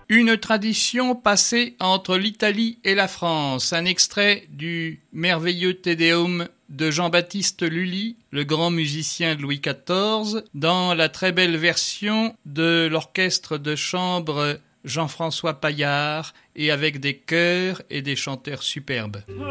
Une tradition passée entre l'Italie et la France. Un extrait du merveilleux Te Deum de Jean-Baptiste Lully, le grand musicien de Louis XIV, dans la très belle version de l'orchestre de chambre Jean-François Paillard et avec des chœurs et des chanteurs superbes.